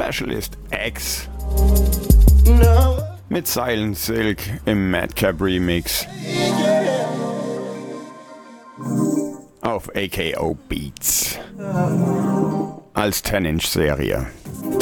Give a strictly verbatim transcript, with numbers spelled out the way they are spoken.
Specialist X mit Silent Silk im Madcap Remix auf A K O Beats als zehn Inch Serie.